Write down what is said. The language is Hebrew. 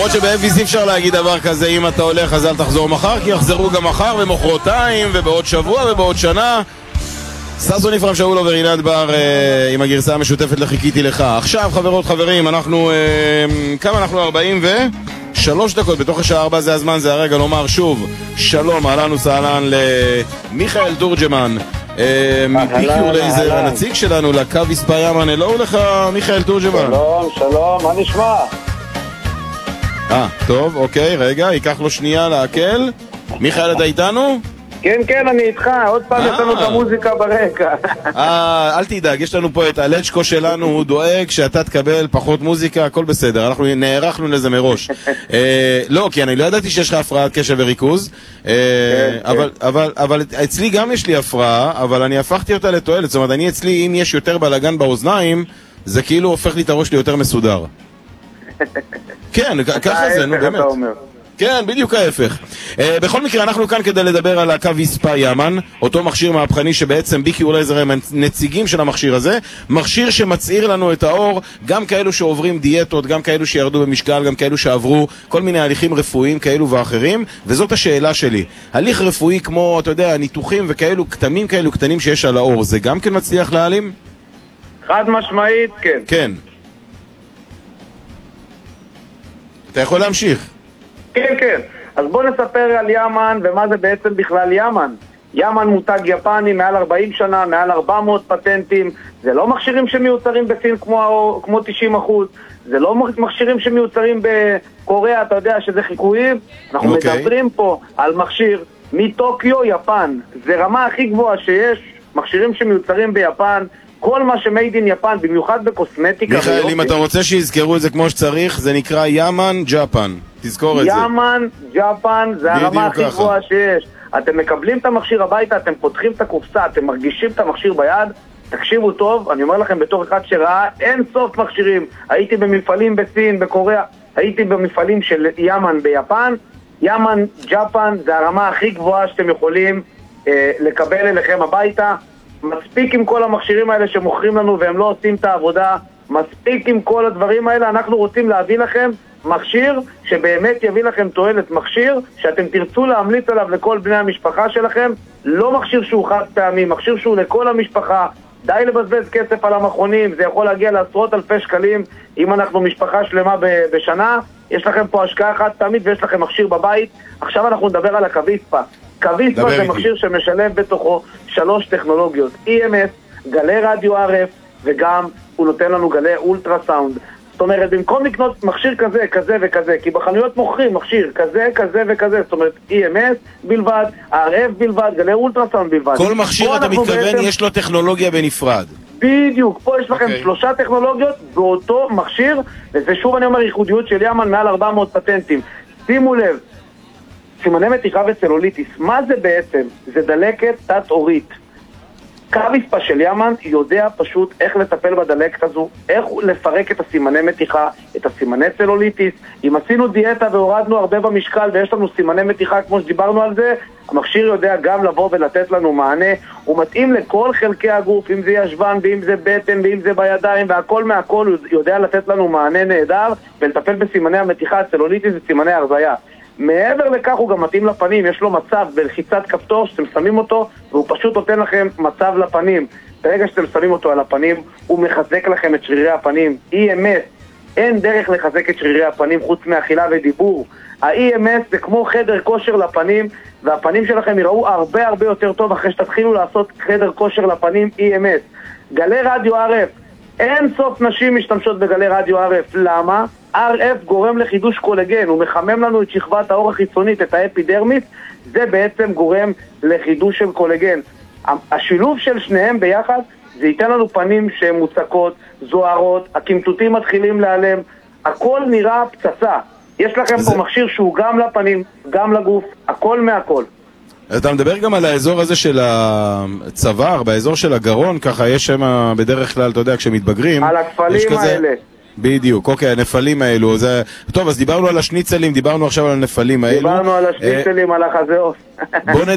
למרות שבאביס אי אפשר להגיד דבר כזה, אם אתה הולך אז אל תחזור מחר, כי יחזרו גם מחר ומחרתיים ובעוד שבוע ובעוד שנה. ששון יפרח שאולוב ורינת בר עם הגרסה המשותפת לחיכיתי לך. עכשיו חברות חברים, אנחנו כמה אנחנו 43 דקות בתוך השעה 4, זה הזמן, זה הרגע לומר שוב שלום, אהלן וסהלן למיכאל תורג'מן מפיקור לייזר, הנציג שלנו לקו הספא ימן. אלוהו לך מיכאל תורג'מן. שלום, שלום, מה נשמע? טוב, אוקיי, רגע, ייקח לו שנייה להקל. מיכאל, אתה איתנו? כן, כן, אני איתך, עוד פעם יש לנו את המוזיקה ברקע. אל תדאג, יש לנו פה את הלצ'קו שלנו, הוא דואג שאתה תקבל פחות מוזיקה, הכל בסדר, אנחנו נערכנו לזה מראש. לא, כי אני לא ידעתי שיש לך הפרעת קשב וריכוז, אבל אצלי גם יש לי הפרעה, אבל אני הפכתי אותה לתועלת, זאת אומרת, אני אצלי, אם יש יותר בלגן באוזניים, זה כאילו הופך לי את הראש ליותר מסודר. כן, ככה זה, נו באמת. כן, בדיוק ההפך. בכל מקרה, אנחנו כאן כדי לדבר על הקו הספא ימן, אותו מכשיר מהפכני שבעצם ביקור לייזר הם נציגים של המכשיר הזה, מכשיר שמצעיר לנו את האור, גם כאלו שעוברים דיאטות, גם כאלו שירדו במשקל, גם כאלו שעברו כל מיני הליכים רפואיים כאלו ואחרים, וזאת השאלה שלי. הליך רפואי כמו, אתה יודע, ניתוחים וכאלו קטנים שיש על האור, זה גם כן מצליח להעלים? חד משמעית, כן. כן. אתה יכול להמשיך. כן, כן. אז בוא נספר על ימן ומה זה בעצם בכלל ימן. ימן מותג יפני, מעל 40 שנה, מעל 400 פטנטים. זה לא מכשירים שמיוצרים בסין כמו 90%. זה לא מכשירים שמיוצרים בקוריאה, אתה יודע שזה חיקויים. אנחנו מדברים פה על מכשיר מטוקיו, יפן. זה רמה הכי גבוהה שיש. מכשירים שמיוצרים ביפן. כל מה שמייד אין יפן, במיוחד בקוסמטיקה. מיכאל, אם אתה רוצה שיזכרו את זה כמו שצריך, זה נקרא ימן ג'פן. תזכור את זה. ימן ג'פן, זה הרמה הכי גבוהה שיש. אתם מקבלים את המכשיר הביתה, אתם פותחים את הקופסה, אתם מרגישים את המכשיר ביד. תקשיבו טוב, אני אומר לכם בתור אחד שראה אין סוף מכשירים. הייתי במפעלים בסין, בקוריאה, הייתי במפעלים של ימן ביפן. ימן ג'פן זה הרמה הכי גבוהה שאתם יכולים לקבל אליכם הביתה. מספיק עם כל המכשירים האלה שמוכרים לנו והם לא עושים את העבודה, מספיק עם כל הדברים האלה. אנחנו רוצים להביא לכם מכשיר שבאמת יביא לכם תועלת, מכשיר שאתם תרצו להמליץ עליו לכל בני המשפחה שלכם, לא מכשיר שהוא חד פעמי, מכשיר שהוא לכל המשפחה. די לבזבז כסף על המכונים, זה יכול להגיע לעשרות אלפי שקלים אם אנחנו משפחה שלמה בשנה. יש לכם פה השקעה חד פעמית ויש לכם מכשיר בבית. עכשיו אנחנו נדבר על הקו הספא. קו הספא זה מכשיר שמשלב בתוכו 3 טכנולוגיות, EMS, גלי רדיו RF, וגם הוא נותן לנו גלי אולטרסאונד. זאת אומרת, במקום לקנות מכשיר כזה, כזה וכזה, כי בחנויות מוכרים מכשיר כזה, כזה וכזה, זאת אומרת, EMS בלבד, RF בלבד, גלי אולטרסאונד בלבד. כל מכשיר אתה מתכוון יש לו טכנולוגיה בנפרד. בדיוק, פה יש לכם 3 טכנולוגיות באותו מכשיר, וזה שוב אני אומר, ייחודיות של ימן מעל 400 פטנטים. שימו לב, סימני מתיחה וצלוליטיס, מה זה בעצם? זה דלקת תת-עורית. קו הספא של ימן יודע פשוט איך לטפל בדלקת הזו, איך לפרק את הסימני מתיחה, את הסימני צלוליטיס. אם עשינו דיאטה והורדנו הרבה במשקל ויש לנו סימני מתיחה כמו שדיברנו על זה, המכשיר יודע גם לבוא ולתת לנו מענה. הוא מתאים לכל חלקי הגוף, אם זה ישבן ואם זה בטן ואם זה בידיים והכל מהכל, הוא יודע לתת לנו מענה נהדר ולטפל בסימני המתיחה, הצלוליטיס וסימני הרזיה. מעבר לכך הוא גם מתאים לפנים, יש לו מצב בלחיצת כפתור שאתם שמים אותו והוא פשוט נותן לכם מצב לפנים. ברגע שאתם שמים אותו על הפנים הוא מחזק לכם את שרירי הפנים. EMS, אין דרך לחזק את שרירי הפנים חוץ מאכילה ודיבור. ה-EMS זה כמו חדר כושר לפנים, והפנים שלכם יראו הרבה הרבה יותר טוב אחרי שתתחילו לעשות חדר כושר לפנים EMS. גלי רדיו RF, אין סוף נשים משתמשות בגלי רדיו RF. למה? RF גורם לחידוש קולגן, הוא מחמם לנו את שכבת האור החיצונית, את האפידרמיס, זה בעצם גורם לחידוש של קולגן. השילוב של שניהם ביחד, זה ייתן לנו פנים שהן מוצקות, זוהרות, הקמטוטים מתחילים להיעלם, הכל נראה פצצה. יש לכם פה מכשיר שהוא גם לפנים, גם לגוף, הכל מהכל. אתה מדבר גם על האזור הזה של הצוואר, באזור של הגרון, ככה יש שם בדרך כלל, אתה יודע, כשמתבגרים, על הכפלים האלה. בדיוק, אוקיי, הנפלים האלו. טוב, אז דיברנו על השניצלים, דיברנו עכשיו על הנפלים האלו. דיברנו על השניצלים, על החזאות.